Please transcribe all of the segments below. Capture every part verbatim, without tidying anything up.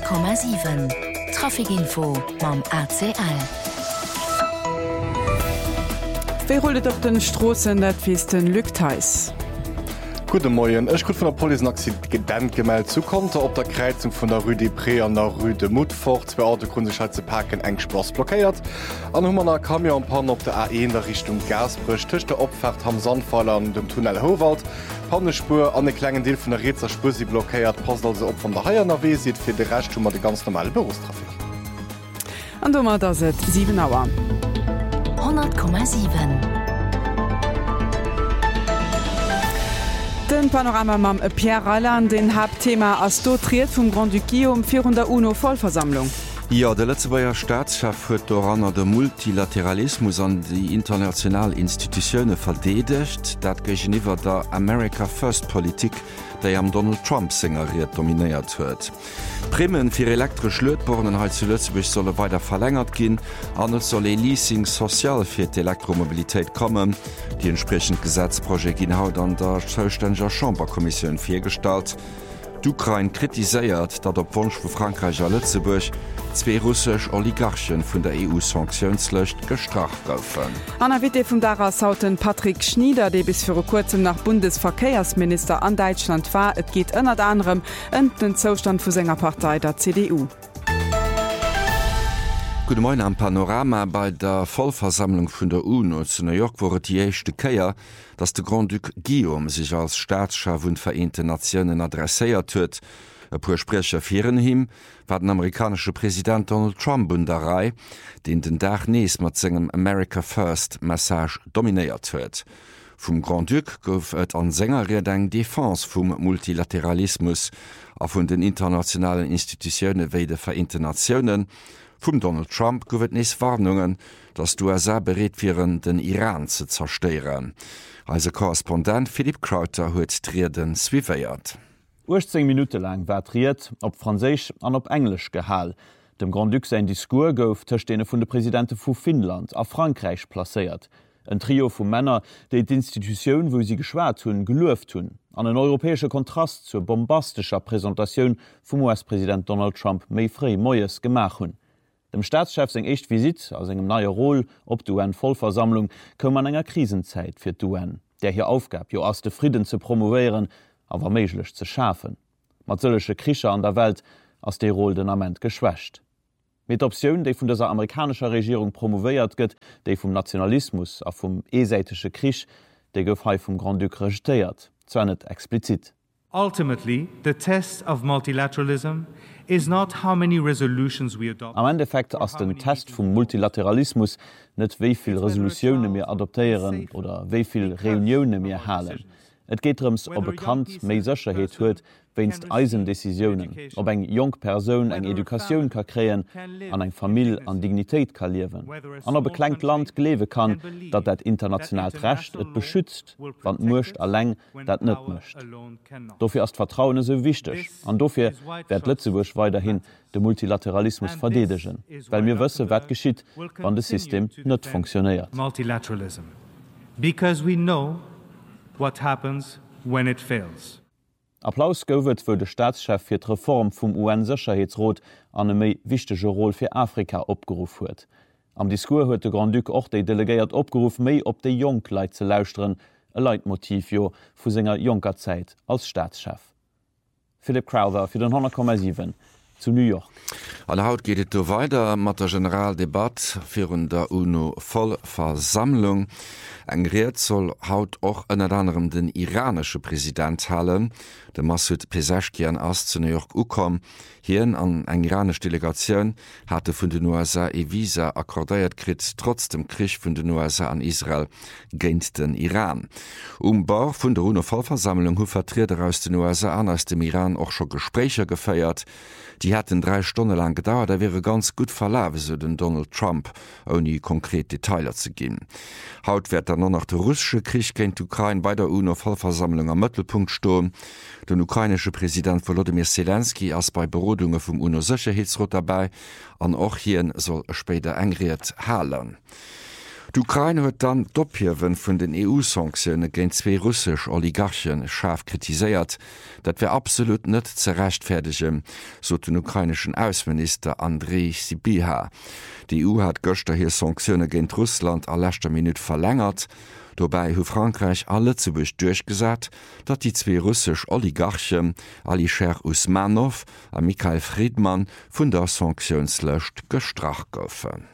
Komma sieben Trafikinfo mam A C L. Wie rollet op den Strossen net wies den Lückteis? Gute Morgen. Ich gut von der Polizei Accident gemeldet zu konnte op der Kreuzung von der Rue des Prés an der Rue de Moutfort zwei Autokundenschatze Parken eng Spaß blockiert. An Hummer kam ja ein paar op der A eins der Richtung Gasbrüch Tisch der Opfahrt am Sandfall an dem Tunnel Howald. Pannespur an den kleinen Deel von der Rezerspur sie blockiert, passt also op von der Haier nach W sieht für den Rest schon mal die ganz normale Berufstrafik. An dummer da se sieben Auer. hundert Komma sieben. Den Panorama mam e Pierre Allan, den Hauptthema as dotriert vum Grand Duki um vierhundert UNO-Vollversammlung. Ja, der letzte Bayer Staatschef huet Doranner der Multilateralismus an die internationale Institutionune verdedigt, dat geiwwer der America First Politik, déi am Donald Trump singeriert dominiert huet. Primmen fir elektrisch Lötbornen zu Lützburg solle weiter verlängert gin, anders soll e Leasing sozial fir d' Elektromobilitéit kommen. Die entsprechend Gesetzprojekt gin haut an der Zoustänger Chamberkommission firstalt. D'Ukraine kritiséiert, dat op Wunsch vu Frankreich a Lützeburg zwei russsisch Oligarchen vun der E U-Sanktionslecht gestraft goufen. An der Witte vum Dara sauten Patrick Schnieder, de bis für kurzem nach Bundesverkehrsminister an Deutschland war, et geht ënnert anderem ën den Zostand vu Sängerpartei der C D U. Guten Morgen am Panorama. Bei der Vollversammlung vun der UNO zu New York wurdet die echte Käier, dass der Grand Duc Guillaume sich als Staatschef vun Vereinte Nationen adresséiert huet. E puer Sprecher firieren him war den amerikanische Präsident Donald Trump un derrei, den den Dach nees mat segem America First Message dominéiert huet. Vom Grand Duc gouf et an Sängerred eng Defense vum Multilateralismus a vun den internationalen Institutionioune wéi de Vereinte Nationen. Vom Donald Trump gowet nees Warnungen, dats du er bereet viren den Iran ze zersteieren. Als Korrespondent Philipp Krauter huet Trierden zwiweiert. achtzehn Minuten lang war triiert op Franzésisch an op Englisch gehall. Dem Grand Duc sein Diskur gouf terstene vun de Präsidente vu Finnland a Frankreich placéiert. Ein Trio vu Männer, déi d'Institutioun, wo sie geschwert hunn, geluft hunn, an en europäesche Kontrast zur bombastischer Präsentatiun vum U S-Präsident Donald Trump méi fré Moies gemach hunn. Dem Staatschef seg echt Visit aus engem naier Roll op d'U N-Vollversammlung kom an enger Krisenzeit fir d'U N, der hier aufgab, jo ass de Frieden ze promoveieren, awer méiglech ze schafen. Mat sëllesche Kricher an der Welt ass déi Roll den Amment geschwächt. Mit Opioun, déi vun der amerikanischer Regierung promovéiert gëtt, déi vum Nationalismus a vum esäitesche Krich, déi gouf hai vum Grand Duc rejetéiert, zwar net explizit. Ultimately, the test of multilateralism is not how many resolutions we adopt. Am Endeffekt ass den Test vum Multilateralismus net wéiviel Resoluioune mir adoptéieren oder wéiviel Reunioune mir halen. Et geht ums ob bekannt méi Sicherheet huet, wennst Eisendecisionen, ob eng jong Person eng Edukationun ka kreen, an eng Familie an Dignitéit ka liewen. An ob beklenkt Land glewe kann, dat dat international Recht et beschützt, wann mucht alleng dat net mcht. Dofir ist Vertrauen so wichtig, an dofir werd Lützeburg weiterhin de Multilateralismus verdedegen, weil mir wësse wat geschiet, wann das System net funktioniert. Multilateralism. Because we know what happens when it fails. Applaus gouft wo de Staatschef fir d'Reform vum U N-Sicherheitsrot an e méi wichtege Roll fir Afrika opgeruf huet. Am Diskur huet de Grand Duc och déi delegéiert opgeruf méi op déi Jongkleit ze lauschteren, e Leitmotiv jo vu senger Jonker Zäit als Staatschef. Philipp Crowther fir den hundert Komma sieben zu New York. An der Haut geht et do weiter mat der Generaldebatt virun der UNO-Vollversammlung. Eng Reet soll haut och ënner anderem den iranesche Präsident hallen. De Massoud Pezeshkian ass zu New York ukom. Hien an eng iranesch Delegatioun hatte vun den U S A e Visa akkordéiert krit trotz dem Krich vun den U S A an Israel géint den Iran. Um Bau vun der UNO-Vollversammlung hu vertrieder aus den U S A an aus dem Iran och schon Gespräche geféiert. Die hatten drei Stunden lang gedauert, da wäre ganz gut verlawe so den Donald Trump, ohne konkret Detailer zu gehen. Haut wird dann noch nach der russische Krieg gegen die Ukraine bei der UNO-Vollversammlung am Mittelpunkt stehen. Der ukrainische Präsident Volodymyr Zelensky ist bei Berodungen vom UNO-Sicherheitsrat dabei, und auch hier soll später engriert halen. D'Ukraine huet dann d'Ophiwen vun den E U-Sanktionen géint zwee russsisch Oligarchen scharf kritiséiert, dat wär absolut net zerechtfertigem, so den ukrainischen Außenminister Andrei Sybiha. Die E U hat gëchter hier Sanktionen géint Russland a lächter Minute verlängert, dobei hu Frankreich alle zu bech durchgesat, dat die zwee russsisch Oligarchen Alisher Usmanow a Mikhail Friedmann vun der Sanktionslöscht gestracht goufen.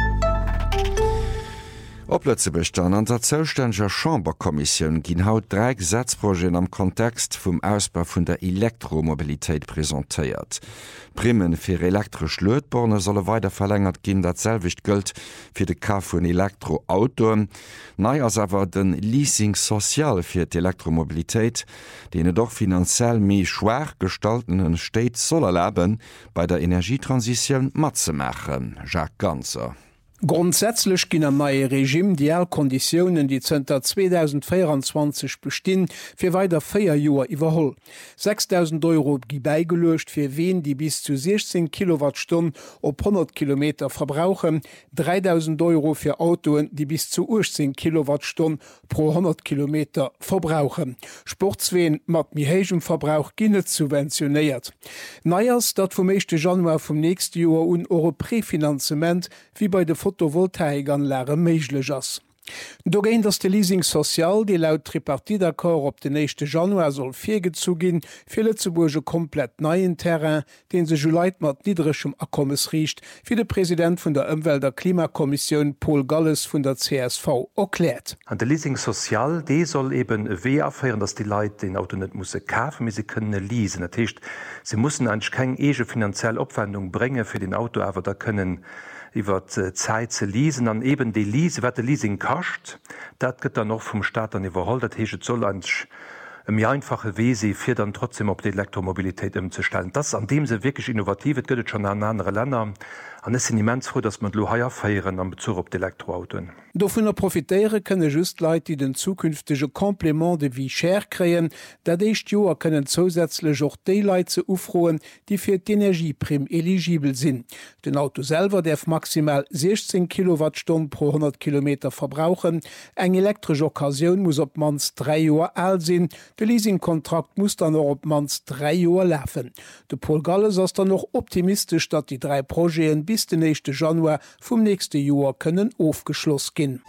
Opletzebestand an der zoustäger Chamberkommission ginn haut drei Gesetzprojekte am Kontext vum Ausbau vun der Elektromobilitéit präsentéiert. Primmen fir elektrisch Lötborne solle weiter verlängert ginn, dat selwicht gëlt fir de Ka vun Elektroautoen. Nei ass awer den Leasing sozial fir d'Elektromobilitéit, dee doch finanziell méi schwer gestaltenen Steet soll erläben, bei der Energietransition mat ze machen. Jacques Ganzer. Grundsätzlich ginn am neue Regime die Konditionen, die zunter zweitausendvierundzwanzig bestehen, fir weiter vier Joer iwwerholl. sechstausend Euro gi beigelöscht fir wen, die bis zu sechzehn Kilowattstunden op hundert Kilometer verbrauchen, dreitausend Euro fir Autoen, die bis zu achtzehn Kilowattstunden pro hundert Kilometer verbrauchen. Sportsween mat mihéigem Verbrauch ginnet subventioniert. Neiers dat vom ersten Januar vom nächsten Jahr un euro Präfinanzement wie bei de Photovoltaikanlage méiglech ass. Do géint ass de Leasing sozial, die laut Tripartidakor op den ersten Januar soll virgezu ginn, fir Lützeburge komplett neien Terrain, den se Juleit mat niedrigem Akkommes riecht, wie de Präsident vun der Umwelt- der Klimakommission Paul Galles vun der C S V erklärt. An der Leasing sozial, die soll eben weh affeieren, dass die Leute den Auto nicht musssse kaufen, wie sie können leasen. Das heißt, sie müssen eigentlich keine ege finanzielle Aufwendung bringen für den Auto, aber da können iwwer äh, Zeit ze leasen, an eben de Lease, wat de Leasing kascht, dat gëtt dann noch vum Staat an iwwerholt, dat heget soll ansch mir einfache Wese fir dann trotzdem op die Elektromobilität umzustellen. Das an dem se wirklich innovativ gëtt schon an andere Länder an es sind immens froh, dass man Lohaier feieren am Bezug op die Elektroautoen. Do vun der Profitéire kënne just Leiit, die den zukünftige Komplement de wie Cher kreen, dat deicht Joer kënnen zusätzlich och Daylights ufroen, die fir d'Energieprim eligibel sinn. Den Auto selber derf maximal sechzehn Kilowattstunden pro hundert Kilometer verbrauchen. Eng elektrische Occasion muss op mans drei Joer alt sinn. De Leasingkontrakt muss dann noch op mans drei Joer läfen. De Paul Galles ass dann noch optimistisch, dat die drei Projekten bis den nächsten Januar vom nächste Jahr können aufgeschlossen gehen.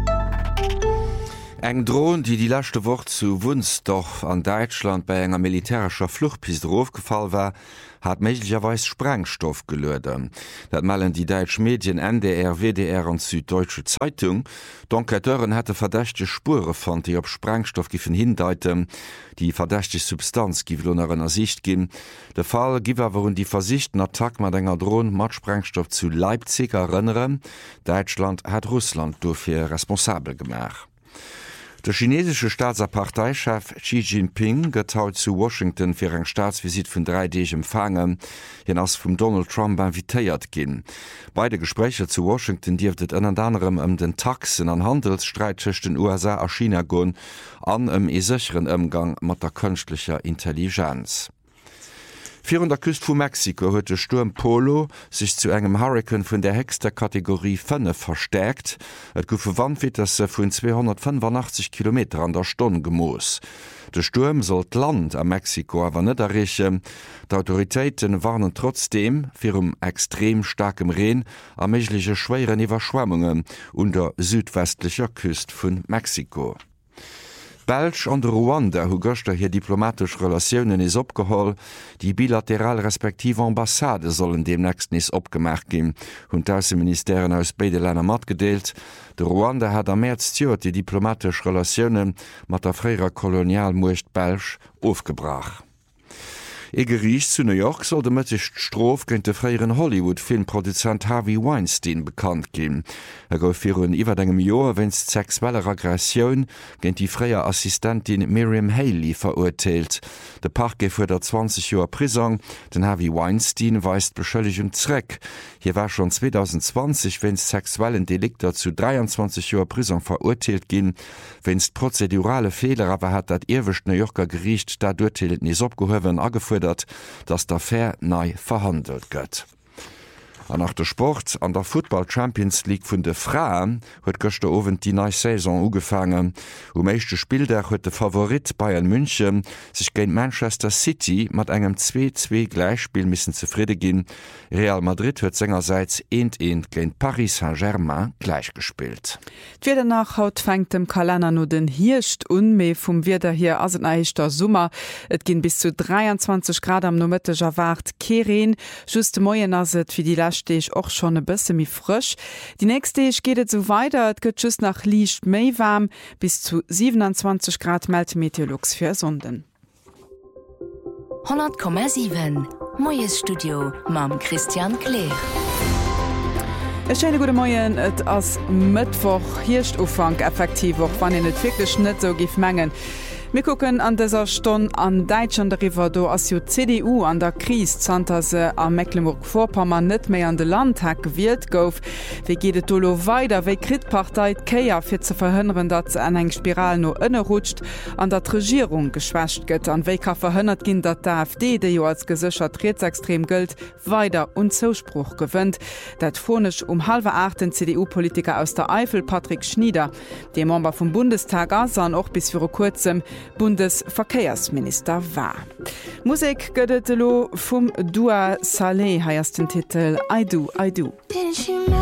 Eng Drohn, die die letzte Woche zu Wunsdorf an Deutschland bei enger militärischer Fluchtpiste aufgefallen war, hat möglicherweise Sprengstoff gelöden. Das melden die deutschen Medien N D R, W D R und Süddeutsche Zeitung. D'Enquêteuren hätte verdächtige Spuren gefunden, die auf Sprengstoff hindeuten. Die verdächtige Substanz gibt unter einer Sicht gehen. Der Fall gibt aber die versichten Attack mit einer Drohne mit Sprengstoff zu Leipzig erinnern. Deutschland hat Russland dafür responsabel gemacht. Der chinesische Staatsparteichef Xi Jinping getaut zu Washington für eine Staatsvisit von drei Tagen empfangen, hinaus vom Donald Trump invitéiert gin. Beide Gespräche zu Washington dürftet unter anderem um den Taxen an Handelsstreit zwischen den U S A und China gehen, an um einen sicheren Umgang mit der künstlichen Intelligenz. Vier der Küste von Mexiko huet der Sturm Polo sich zu engem Hurrikan von der höchster Kategorie fünf verstärkt. Et gouf verwandt wird, dass er von zweihundertfünfundachtzig Kilometer an der Stunde gemoos. Der Sturm soll Land am Mexiko aber nicht erreichen. Die Autoritäten warnen trotzdem für um extrem starkem Regen und mögliche schweren Überschwemmungen an der südwestlicher Küste von Mexiko. Belsch an Ruanda hu goster hier diplomatisch Relationen is opgeholl, die bilateral respektive Ambassade sollen demnächst nis opgemacht gin, hun Außenministerien aus beide Länder mat gedeelt. De Ruanda hat am März die diplomatisch Relationen mat der freier Kolonialmucht Belsch aufgebracht. E Gericht zu New York soll de mëttecht Strof gënnt de freieren Hollywood-Filmproduzent Harvey Weinstein bekannt gin. Er gouf fir hun iwwer engem Joer wennst sexueller Aggressioun géint die freier Assistentin Miriam Haley verurteilt. De Park geif huet der zwanzig Joer Prison, den Harvey Weinstein weist beschëlligem Zreck. Hier war schon zweitausendzwanzig wennst sexuellen Delikter zu dreiundzwanzig Joer Prison verurteilt gin, wennst prozedurale Fehler awer hat dat irwecht New Yorker Gericht dat urteilet nis opgehowen agefuert, dass der Fair nei verhandelt gëtt. An nach der Sport an der Football Champions League vun de Fraen huet gochte Owen die neue Saison ugefangen. Um meeschte Spieldach huet de Favorit Bayern München sich géint Manchester City mat engem zwei zwei Gleichspiel missen zufriede ginn. Real Madrid huet sengerseits ent ent géint Paris Saint-Germain gleichgespielt. D'Wieder nach haut fängt dem Kalender no den Hirscht unméi vum Wider hier as en eichter Summer. Et ginn bis zu dreiundzwanzig Grad am noëtteger Wart Keren. Just Moien aset wie die Lächtech och schon e bësse mi frisch. Die nächste Deeg gehtet so weiter, et gëtt just nach Liicht méi warm bis zu siebenundzwanzig Grad meldt Meteorologs fir Sonden. hundert Komma sieben Moies Studio mam Christian Kleer. Escheine gute Moien et ass Mëttwoch hircht ufang effektiv och wann en et wirklich net so gif mengen. Wir gucken an dieser Stunde an Deutschland darüber, do as jo C D U an der Krise zanter se a Mecklenburg-Vorpommern net méi an de Landtag gewählt gouf. Wie geht et dolo weiter, wie Kritpartei Keier fir ze verhindern, dat ze an eng Spiral no ënne rutscht, an dat Regierung geschwächt gëtt, an wéi ka verhindert ginn, dat der AfD, de jo als gesichert rechtsextrem gilt, weiter und Zuspruch gewinnt. Dat phonisch um halbe acht den C D U-Politiker aus der Eifel Patrick Schnieder, dem Member vom Bundestag as an och bis für kurzem Bundesverkehrsminister war. Musik gëtt lo vum Dua Saleh heiers den Titel I do, I do. Didn't you know